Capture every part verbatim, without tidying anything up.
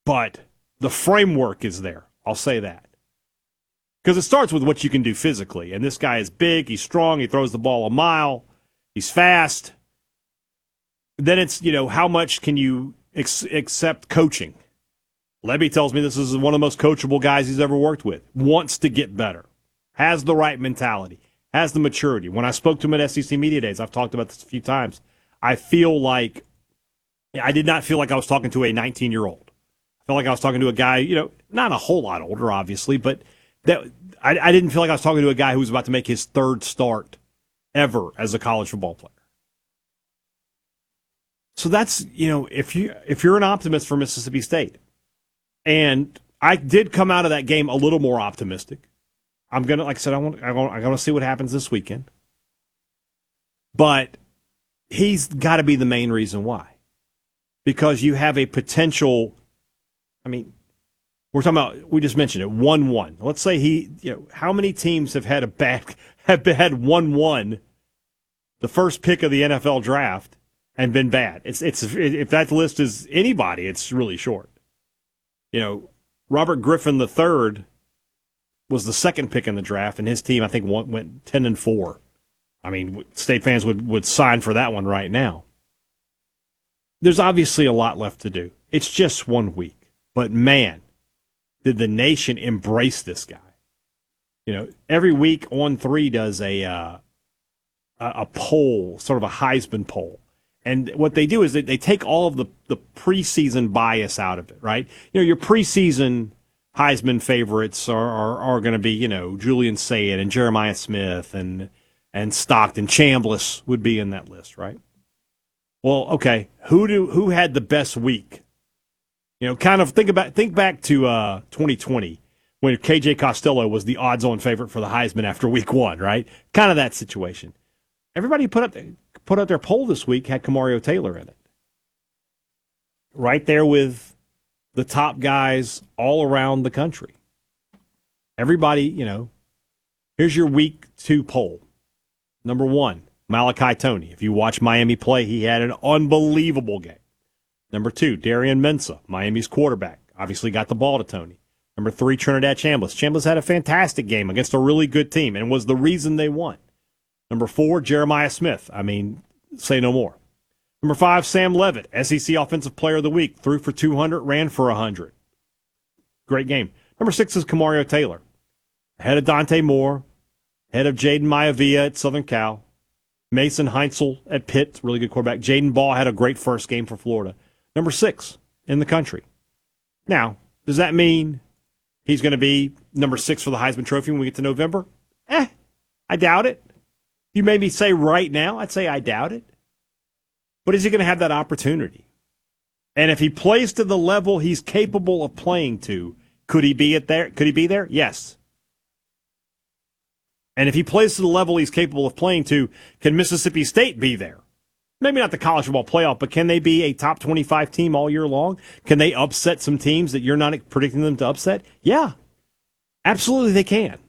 but the framework is there. I'll say that. Because it starts with what you can do physically. And this guy is big, he's strong, he throws the ball a mile, he's fast. Then it's, you know, how much can you ex- accept coaching? Lebby tells me this is one of the most coachable guys he's ever worked with. Wants to get better. Has the right mentality. Has the maturity. When I spoke to him at S E C Media Days, I've talked about this a few times, I feel like, I did not feel like I was talking to a nineteen-year-old. I felt like I was talking to a guy, you know, not a whole lot older, obviously, but that I, I didn't feel like I was talking to a guy who was about to make his third start ever as a college football player. So that's, you know, if you if you're an optimist for Mississippi State, and I did come out of that game a little more optimistic. I'm gonna, like I said, I want I want I want to see what happens this weekend. But he's got to be the main reason why, because you have a potential. I mean, we're talking about, we just mentioned it, one one. Let's say he, you know, how many teams have had a bad have had one one, the first pick of the N F L draft, and been bad? It's it's if that list is anybody, it's really short. You know, Robert Griffin the third was the second pick in the draft, and his team, I think, went ten and four. I mean, State fans would, would sign for that one right now. There's obviously a lot left to do. It's just one week. But, man, did the nation embrace this guy. You know, every week On three does a, uh, a poll, sort of a Heisman poll. And what they do is they, they take all of the, the preseason bias out of it, right? You know, your preseason Heisman favorites are are, are going to be, you know, Julian Sayin and Jeremiah Smith and and Stockton. Chambliss would be in that list, right? Well, okay, who do who had the best week? You know, kind of think about think back to uh, twenty twenty when K J Costello was the odds-on favorite for the Heisman after week one, right? Kind of that situation. Everybody put up put up their poll this week had Kamario Taylor in it, right there with the top guys all around the country. Everybody, you know, here's your week two poll. Number one, Malachi Toney. If you watch Miami play, he had an unbelievable game. Number two, Darian Mensah, Miami's quarterback. Obviously got the ball to Toney. Number three, Trinidad Chambliss. Chambliss had a fantastic game against a really good team and was the reason they won. Number four, Jeremiah Smith. I mean, say no more. Number five, Sam Levitt, S E C Offensive Player of the Week. Threw for two hundred, ran for one hundred. Great game. Number six is Kamario Taylor. Ahead of Dante Moore. Ahead of Jaden Maivia at Southern Cal. Mason Heinzel at Pitt, really good quarterback. Jaden Ball had a great first game for Florida. Number six in the country. Now, does that mean he's going to be number six for the Heisman Trophy when we get to November? Eh, I doubt it. You made me say right now, I'd say I doubt it. But is he going to have that opportunity? And if he plays to the level he's capable of playing to, could he be at there? Could he be there? Yes. And if he plays to the level he's capable of playing to, can Mississippi State be there? Maybe not the college football playoff, but can they be a top twenty-five team all year long? Can they upset some teams that you're not predicting them to upset? Yeah, absolutely they can.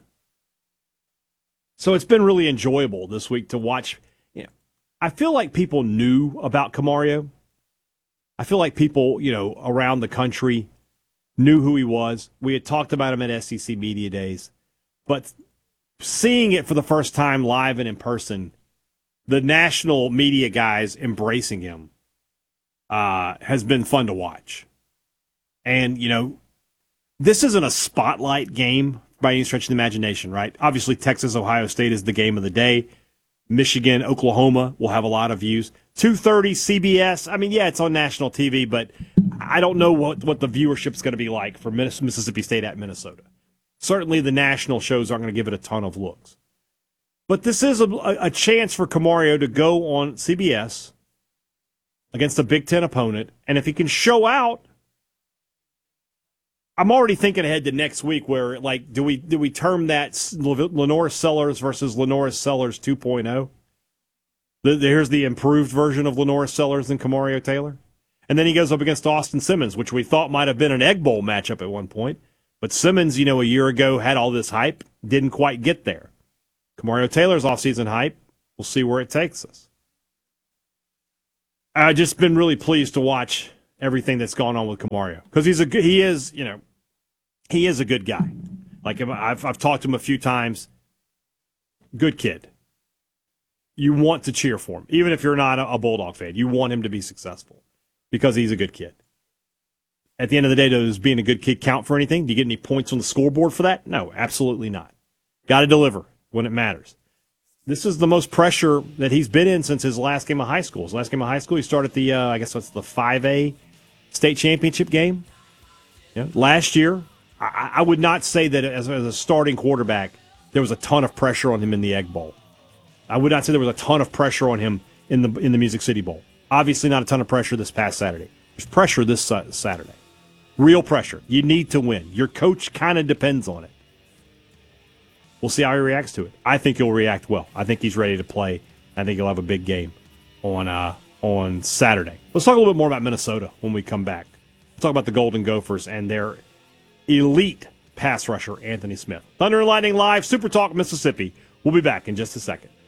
So it's been really enjoyable this week to watch. You know, I feel like people knew about Kamario. I feel like people, you know, around the country knew who he was. We had talked about him at S E C Media Days. But seeing it for the first time live and in person, the national media guys embracing him uh, has been fun to watch. And, you know, this isn't a spotlight game by any stretch of the imagination, right? Obviously, Texas, Ohio State is the game of the day. Michigan, Oklahoma will have a lot of views. two thirty C B S, I mean, yeah, it's on national T V, but I don't know what, what the viewership's going to be like for Mississippi State at Minnesota. Certainly the national shows aren't going to give it a ton of looks. But this is a, a chance for Kamario to go on C B S against a Big Ten opponent, and if he can show out, I'm already thinking ahead to next week where, like, do we do we term that Lenore Sellers versus Lenore Sellers two point oh? The, here's the improved version of Lenore Sellers and Kamario Taylor. And then he goes up against Austin Simmons, which we thought might have been an Egg Bowl matchup at one point. But Simmons, you know, a year ago had all this hype, didn't quite get there. Kamario Taylor's offseason hype, we'll see where it takes us. I've just been really pleased to watch everything that's gone on with Kamario, because he's a good, he is, you know, he is a good guy. Like I've I've talked to him a few times. Good kid. You want to cheer for him, even if you're not a, a Bulldog fan. You want him to be successful because he's a good kid. At the end of the day, does being a good kid count for anything? Do you get any points on the scoreboard for that? No, absolutely not. Got to deliver when it matters. This is the most pressure that he's been in since his last game of high school. His last game of high school, he started the, uh, I guess that's the five A state championship game. Yeah. Last year, I, I would not say that as, as a starting quarterback, there was a ton of pressure on him in the Egg Bowl. I would not say there was a ton of pressure on him in the in the Music City Bowl. Obviously not a ton of pressure this past Saturday. There's pressure this Saturday. Real pressure. You need to win. Your coach kind of depends on it. We'll see how he reacts to it. I think he'll react well. I think he's ready to play. I think he'll have a big game on uh, on Saturday. Let's talk a little bit more about Minnesota when we come back. Let's talk about the Golden Gophers and their elite pass rusher, Anthony Smith. Thunder and Lightning Live, Super Talk Mississippi. We'll be back in just a second.